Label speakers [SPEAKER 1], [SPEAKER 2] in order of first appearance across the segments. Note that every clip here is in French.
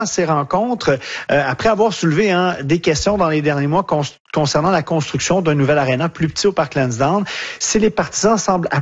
[SPEAKER 1] ces rencontres, après avoir soulevé des questions dans les derniers mois concernant la construction d'un nouvel aréna plus petit au Parc Lansdowne, si les partisans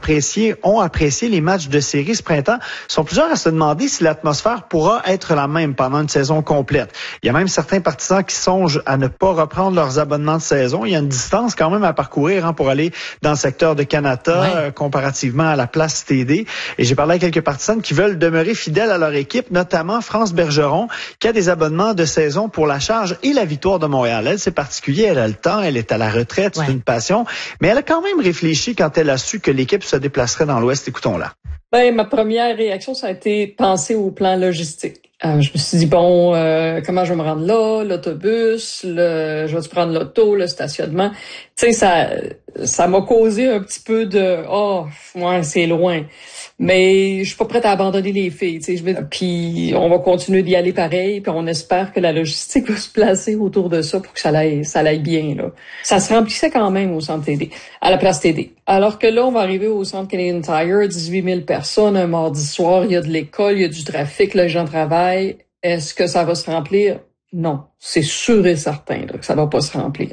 [SPEAKER 1] ont apprécié les matchs de série ce printemps, sont plusieurs à se demander si l'atmosphère pourra être la même pendant une saison complète. Il y a même certains partisans qui songent à ne pas reprendre leurs abonnements de saison. Il y a une distance quand même à parcourir pour aller dans le secteur de Canada, comparativement à la place TD. Et j'ai parlé à quelques partisans qui veulent demeurer fidèles à leur équipe, notamment France Bergeron, qui a des abonnements de saison pour la Charge et la Victoire de Montréal. Elle, c'est particulier, elle a le temps, elle est à la retraite, c'est une passion, mais elle a quand même réfléchi quand elle a su que l'équipe se déplacerait dans l'Ouest. Écoutons-la.
[SPEAKER 2] Ma première réaction, ça a été penser au plan logistique. Je me suis dit, comment je vais me rendre là, l'autobus, je vais prendre l'auto, le stationnement. Tu sais, ça m'a causé un petit peu de, c'est loin. Mais je suis pas prête à abandonner les filles, tu sais. Puis on va continuer d'y aller pareil, puis on espère que la logistique va se placer autour de ça pour que ça aille bien, là. Ça se remplissait quand même au centre TD, à la place TD. Alors que là, on va arriver au centre Canadian Tire, 18 000 personnes un mardi soir, il y a de l'école, il y a du trafic, les gens travaillent. Est-ce que ça va se remplir? Non, c'est sûr et certain que ça va pas se remplir.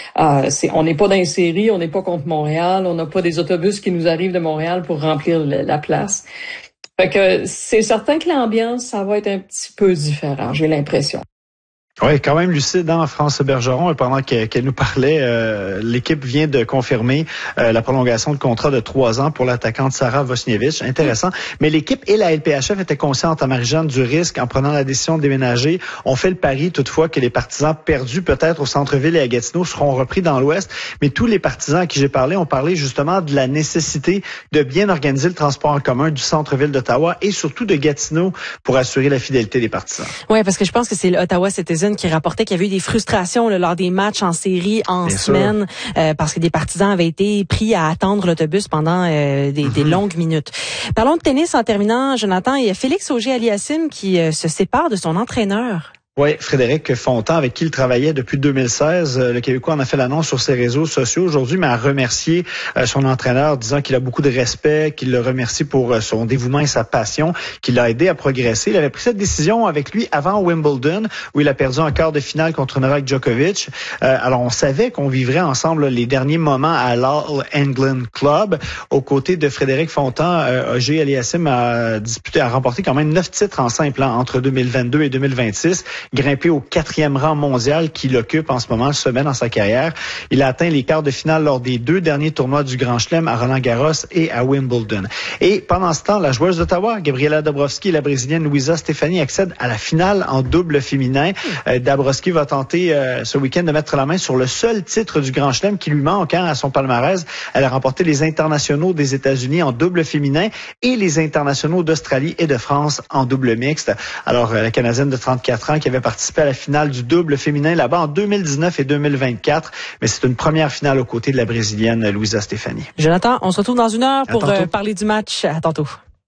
[SPEAKER 2] On n'est pas dans les séries, on n'est pas contre Montréal, on n'a pas des autobus qui nous arrivent de Montréal pour remplir la place. Fait que c'est certain que l'ambiance, ça va être un petit peu différent, j'ai l'impression.
[SPEAKER 1] Oui, quand même lucide, France Bergeron. Et pendant qu'elle nous parlait, l'équipe vient de confirmer la prolongation de contrat de 3 ans pour l'attaquante Sarah Vosniewicz. Intéressant. Mais l'équipe et la LPHF étaient conscientes, à Marie-Jeanne, du risque en prenant la décision de déménager. On fait le pari, toutefois, que les partisans perdus peut-être au centre-ville et à Gatineau seront repris dans l'Ouest. Mais tous les partisans à qui j'ai parlé ont parlé justement de la nécessité de bien organiser le transport en commun du centre-ville d'Ottawa et surtout de Gatineau pour assurer la fidélité des partisans.
[SPEAKER 3] Oui, parce que je pense que c'est l'Ottawa Citizen qui rapportait qu'il y avait eu des frustrations lors des matchs en série en semaine parce que des partisans avaient été pris à attendre l'autobus pendant des longues minutes. Parlons de tennis en terminant, Jonathan. Il y a Félix Auger-Aliassime qui se sépare de son entraîneur.
[SPEAKER 1] Oui, Frédéric Fontan, avec qui il travaillait depuis 2016. Le Québécois en a fait l'annonce sur ses réseaux sociaux aujourd'hui, mais a remercié son entraîneur, disant qu'il a beaucoup de respect, qu'il le remercie pour son dévouement et sa passion, qu'il l'a aidé à progresser. Il avait pris cette décision avec lui avant Wimbledon, où il a perdu en quart de finale contre Novak Djokovic. Alors, on savait qu'on vivrait ensemble les derniers moments à l'All England Club. Aux côtés de Frédéric Fontan, Auger-Aliassime a remporté quand même 9 titres en simple entre 2022 et 2026. Grimpé au 4e rang mondial qu'il occupe en ce moment, sommet dans sa carrière. Il a atteint les quarts de finale lors des 2 derniers tournois du Grand Chelem à Roland-Garros et à Wimbledon. Et pendant ce temps, la joueuse d'Ottawa, Gabriela Dabrowski, et la Brésilienne Luisa Stefani accèdent à la finale en double féminin. Dabrowski va tenter ce week-end de mettre la main sur le seul titre du Grand Chelem qui lui manque à son palmarès. Elle a remporté les internationaux des États-Unis en double féminin et les internationaux d'Australie et de France en double mixte. Alors, la Canadienne de 34 ans qui avait participé à la finale du double féminin là-bas en 2019 et 2024, mais c'est une première finale aux côtés de la Brésilienne Luisa Stefani.
[SPEAKER 3] Jonathan, on se retrouve dans 1 heure pour parler du match. À tantôt.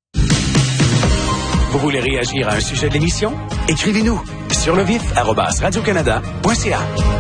[SPEAKER 4] Vous voulez réagir à un sujet de l'émission? Écrivez-nous sur levif@radiocanada.ca.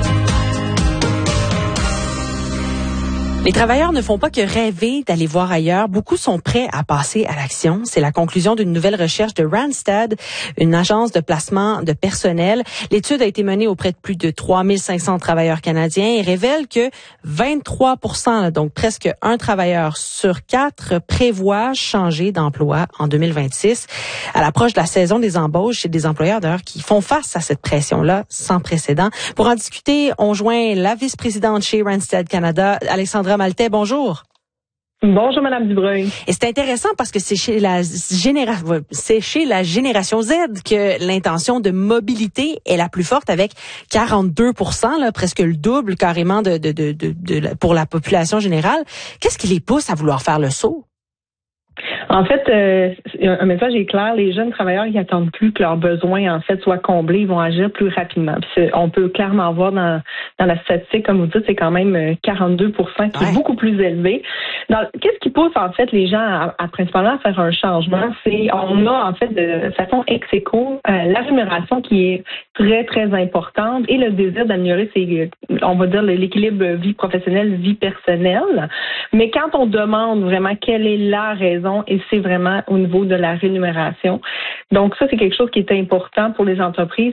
[SPEAKER 3] Les travailleurs ne font pas que rêver d'aller voir ailleurs. Beaucoup sont prêts à passer à l'action. C'est la conclusion d'une nouvelle recherche de Randstad, une agence de placement de personnel. L'étude a été menée auprès de plus de 3500 travailleurs canadiens et révèle que 23%, donc presque un travailleur sur 4, prévoit changer d'emploi en 2026. À l'approche de la saison des embauches, c'est des employeurs d'ailleurs qui font face à cette pression-là sans précédent. Pour en discuter, on joint la vice-présidente chez Randstad Canada, Alexandra Maltais, bonjour.
[SPEAKER 5] Bonjour, Madame Dubreuil.
[SPEAKER 3] Et c'est intéressant parce que c'est chez la génération Z que l'intention de mobilité est la plus forte, avec 42%, là, presque le double carrément pour la population générale. Qu'est-ce qui les pousse à vouloir faire le saut?
[SPEAKER 5] En fait, un message est clair, les jeunes travailleurs, ils attendent plus que leurs besoins, en fait, soient comblés, ils vont agir plus rapidement. Puis on peut clairement voir dans la statistique, comme vous dites, c'est quand même 42%, qui est beaucoup plus élevé. Qu'est-ce qui pousse, en fait, les gens à principalement faire un changement? On a, en fait, de façon ex aequo, la rémunération qui est très, très importante et le désir d'améliorer on va dire, l'équilibre vie professionnelle, vie personnelle. Mais quand on demande vraiment quelle est la raison, et c'est vraiment au niveau de la rémunération. Donc ça, c'est quelque chose qui est important pour les entreprises.